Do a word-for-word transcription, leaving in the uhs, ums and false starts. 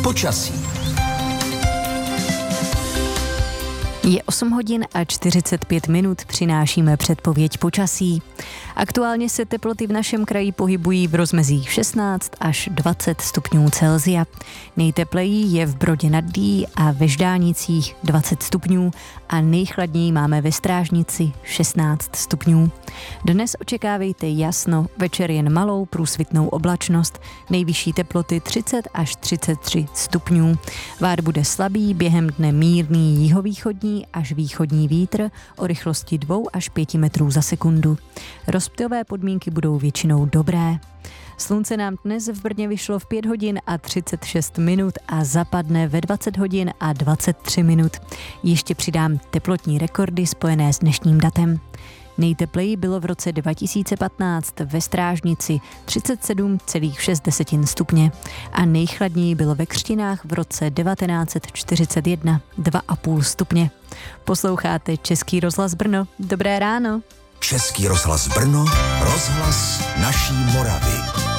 počasí. Je osm hodin a čtyřicet pět minut, přinášíme předpověď počasí. Aktuálně se teploty v našem kraji pohybují v rozmezí šestnáct až dvacet stupňů Celsia. Nejtepleji je v Brodě nad Dý a ve Ždánicích dvacet stupňů a nejchladněji máme ve Strážnici šestnáct stupňů. Dnes očekávejte jasno, večer jen malou průsvitnou oblačnost, nejvyšší teploty třicet až třicet tři stupňů. Vár bude slabý, během dne mírný jihovýchodní až východní vítr o rychlosti dva až pět metrů za sekundu. Rozptylové podmínky budou většinou dobré. Slunce nám dnes v Brně vyšlo v pět hodin a třicet šest minut a zapadne ve dvacet hodin a dvacet tři minut. Ještě přidám teplotní rekordy spojené s dnešním datem. Nejtepleji bylo v roce dva tisíce patnáct ve Strážnici třicet sedm celá šest stupně a nejchladněji bylo ve Křtinách v roce devatenáct set čtyřicet jedna dva a půl stupně. Posloucháte Český rozhlas Brno. Dobré ráno. Český rozhlas Brno, rozhlas naší Moravy.